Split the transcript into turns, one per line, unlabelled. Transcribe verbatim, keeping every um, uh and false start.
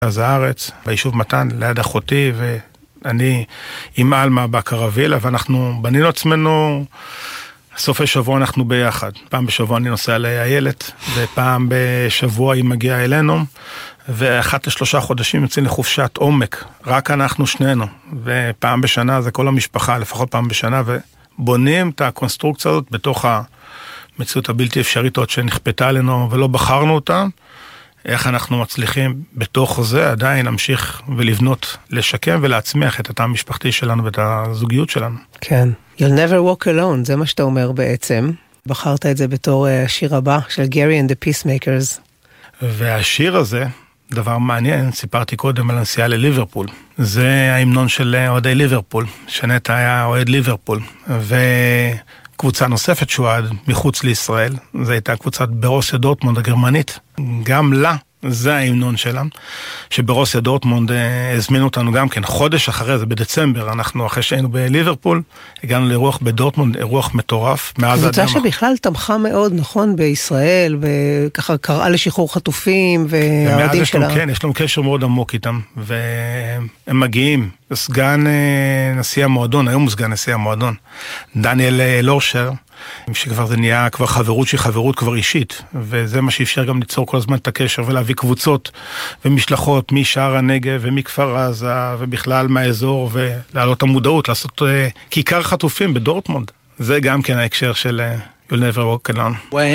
אז הארץ, ביישוב מתן, ליד אחותי, ואני עם אלמה בקרווילה, ואנחנו בנינו עצמנו, סופי שבוע אנחנו ביחד. פעם בשבוע אני נוסע לאיילת, ופעם בשבוע היא מגיעה אלינו, ואחת לשלושה חודשים יוצאים לחופשת עומק, רק אנחנו שנינו, ופעם בשנה זה כל המשפחה, לפחות פעם בשנה, ובונים את הקונסטרוקציה הזאת בתוך המציאות הבלתי אפשרית עוד שנכפתה עלינו ולא בחרנו אותה, איך אנחנו מצליחים בתוך זה עדיין להמשיך ולבנות, לשקם ולהצמיח את התא המשפחתי שלנו ואת הזוגיות שלנו.
כן. You'll never walk alone, זה מה שאתה אומר בעצם. בחרת את זה בתור השיר הבא של גרי and the Peacemakers.
והשיר הזה, דבר מעניין, סיפרתי קודם על הנסיעה לליברפול. זה ההמנון של אוהדי ליברפול, שנטע היה אוהד ליברפול, וקבוצה נוספת שהוא אוהד מחוץ לישראל, זו הייתה קבוצת ברוסיה דורטמונד הגרמנית, גם לה. זה ההמנון שלנו, שברוסיה דורטמונד הזמינו אותנו גם כן, חודש אחרי זה, בדצמבר, אנחנו אחרי שהיינו בליברפול, הגענו לאירוח בדורטמונד, אירוח מטורף.
קבוצה שבכלל תמכה מאוד, נכון, בישראל, וככה קראה לשחרור חטופים, והאוהדים שלה.
כן, יש לנו קשר מאוד עמוק איתם, והם מגיעים, סגן נשיא המועדון, היום הוא סגן נשיא המועדון, דניאל לורשר, שכבר זה נהיה כבר חברות שהיא חברות כבר אישית, וזה מה שאפשר גם ליצור כל הזמן את הקשר ולהביא קבוצות ומשלחות משער הנגב ומכפר עזה ובכלל מהאזור ולהעלות המודעות, לעשות כיכר חטופים בדורטמונד. זה גם כן ההקשר של You'll Never Walk Alone.